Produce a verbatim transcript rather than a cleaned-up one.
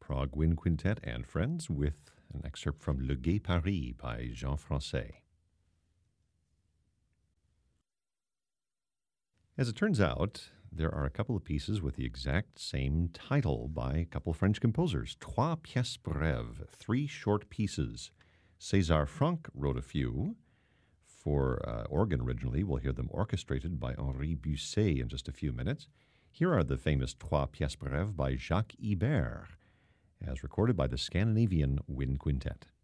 Prague Wind Quintet and Friends with an excerpt from Le Gai Paris by Jean Francais. As it turns out, there are a couple of pieces with the exact same title by a couple of French composers. Trois pièces brèves, three short pieces. César Franck wrote a few for uh, organ originally. We'll hear them orchestrated by Henri Busset in just a few minutes. Here are the famous Trois pièces brèves by Jacques Ibert, as recorded by the Scandinavian Wind Quintet.